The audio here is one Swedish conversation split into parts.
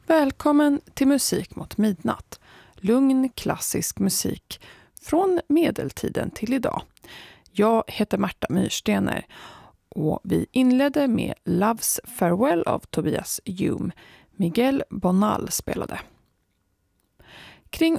Välkommen till Musik mot midnatt. Lugn klassisk musik från medeltiden till idag. Jag heter Märta Myrstener och vi inledde med Love's Farewell av Tobias Hume. Miguel Bonal spelade. Kring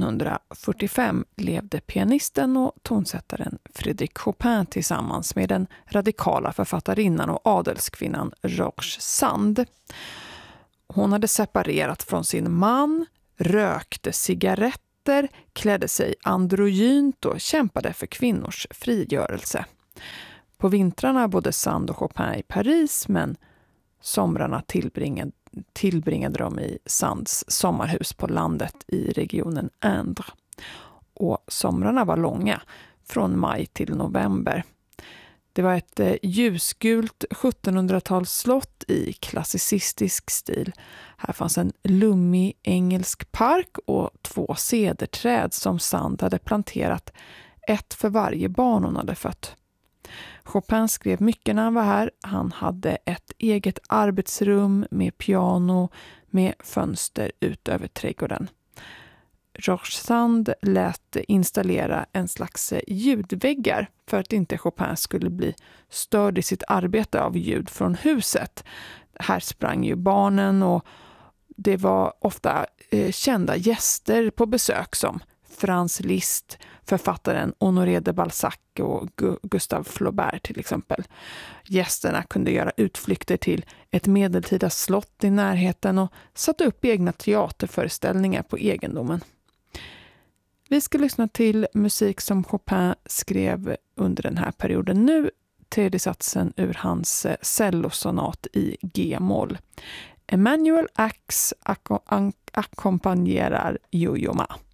1845 levde pianisten och tonsättaren Frédéric Chopin tillsammans med den radikala författarinnan och adelskvinnan George Sand. Hon hade separerat från sin man, rökte cigaretter, klädde sig androgynt och kämpade för kvinnors frigörelse. På vintrarna bodde Sand och Chopin i Paris, men somrarna tillbringade de i Sands sommarhus på landet i regionen Indre. Och somrarna var långa, från maj till november. Det var ett ljusgult 1700-talsslott i klassicistisk stil. Här fanns en lummig engelsk park och 2 cederträd som Sand hade planterat, ett för varje barn hon hade fött. Chopin skrev mycket när han var här. Han hade ett eget arbetsrum med piano med fönster ut över trädgården. George Sand lät installera en slags ljudväggar för att inte Chopin skulle bli störd i sitt arbete av ljud från huset. Här sprang ju barnen och det var ofta kända gäster på besök som Franz Liszt, författaren Honoré de Balzac och Gustave Flaubert till exempel. Gästerna kunde göra utflykter till ett medeltida slott i närheten och satte upp egna teaterföreställningar på egendomen. Vi ska lyssna till musik som Chopin skrev under den här perioden. Nu tredje satsen ur hans cellosonat i G-moll. Emmanuel Ax ackompanjerar Yo-Yo Ma.